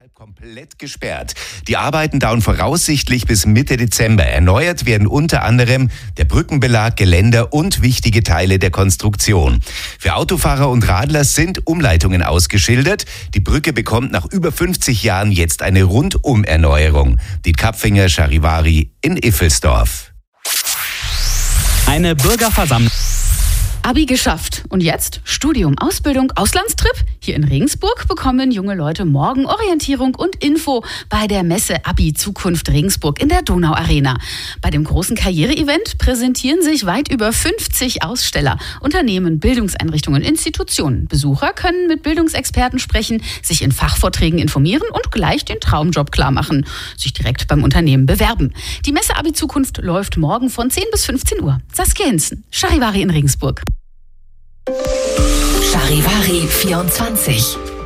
deshalb komplett gesperrt. Die Arbeiten dauern voraussichtlich bis Mitte Dezember. Erneuert werden unter anderem der Brückenbelag, Geländer und wichtige Teile der Konstruktion. Für Autofahrer und Radler sind Umleitungen ausgeschildert. Die Brücke bekommt nach über 50 Jahren jetzt eine Rundum-Erneuerung. Die Kapfinger Charivari in Iffelsdorf. Eine Bürgerversammlung. Abi geschafft. Und jetzt Studium, Ausbildung, Auslandstrip? Hier in Regensburg bekommen junge Leute morgen Orientierung und Info bei der Messe Abi Zukunft Regensburg in der Donauarena. Bei dem großen Karriere-Event präsentieren sich weit über 50 Aussteller, Unternehmen, Bildungseinrichtungen, Institutionen. Besucher können mit Bildungsexperten sprechen, sich in Fachvorträgen informieren und gleich den Traumjob klarmachen, sich direkt beim Unternehmen bewerben. Die Messe Abi Zukunft läuft morgen von 10 bis 15 Uhr. Saskia Hinzen, Charivari in Regensburg. Charivari 24